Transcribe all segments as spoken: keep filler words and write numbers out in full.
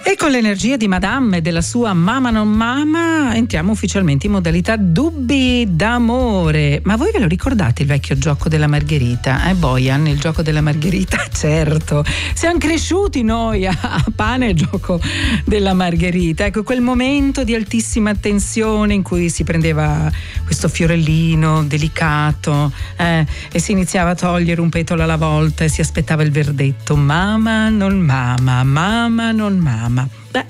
E con l'energia di Madame e della sua Mama non Mama entriamo ufficialmente in modalità dubbi d'amore. Ma voi ve lo ricordate il vecchio gioco della Margherita? Eh, Bojan, il gioco della Margherita? Certo, siamo cresciuti noi a, a pane e gioco della Margherita. Ecco, quel momento di altissima tensione in cui si prendeva questo fiorellino delicato eh, e si iniziava a togliere un petalo alla volta e si aspettava il verdetto. Mama non mama, mama non mama. Beh,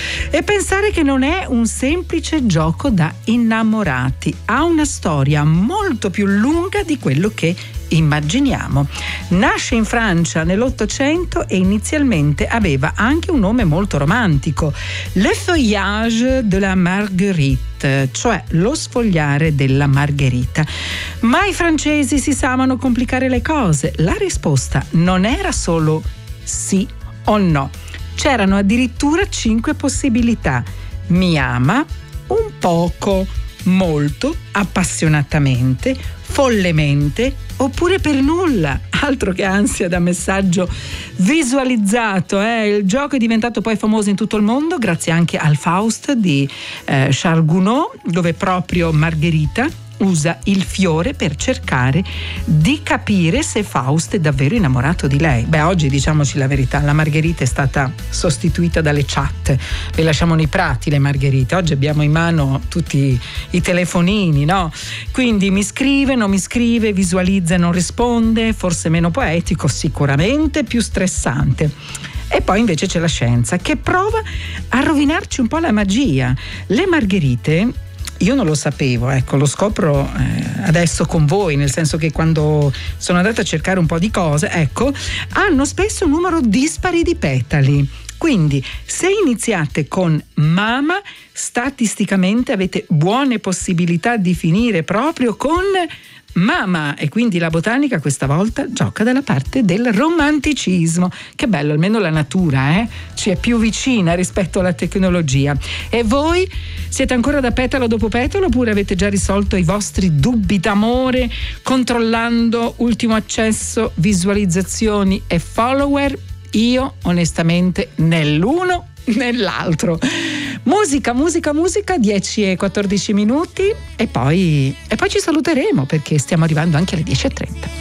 e pensare che non è un semplice gioco da innamorati, ha una storia molto più lunga di quello che immaginiamo. Nasce in Francia nell'Ottocento e inizialmente aveva anche un nome molto romantico, Le Feuillage de la Marguerite, cioè lo sfogliare della Margherita. Ma i francesi si savano complicare le cose. La risposta non era solo sì o no. C'erano addirittura cinque possibilità. Mi ama, un poco, molto, appassionatamente, follemente, oppure per nulla. Altro che ansia da messaggio visualizzato. Eh? Il gioco è diventato poi famoso in tutto il mondo grazie anche al Faust di eh, Charles Gounod, dove proprio Margherita usa il fiore per cercare di capire se Faust è davvero innamorato di lei. Beh, oggi diciamoci la verità, la Margherita è stata sostituita dalle chat, le lasciamo nei prati le Margherite, oggi abbiamo in mano tutti i telefonini, no? Quindi mi scrive, non mi scrive, visualizza, non risponde, forse meno poetico, sicuramente più stressante. E poi invece c'è la scienza che prova a rovinarci un po' la magia. Le Margherite, io non lo sapevo, ecco, lo scopro eh, adesso con voi, nel senso che quando sono andata a cercare un po' di cose, ecco, hanno spesso un numero dispari di petali. Quindi se iniziate con mama, statisticamente avete buone possibilità di finire proprio con mama, e quindi la botanica questa volta gioca dalla parte del romanticismo. Che bello, almeno la natura eh? ci è più vicina rispetto alla tecnologia. E voi siete ancora da petalo dopo petalo oppure avete già risolto i vostri dubbi d'amore controllando ultimo accesso, visualizzazioni e follower? Io onestamente nell'uno nell'altro. Musica, musica, musica, dieci e quattordici minuti e poi, e poi ci saluteremo perché stiamo arrivando anche alle dieci e trenta.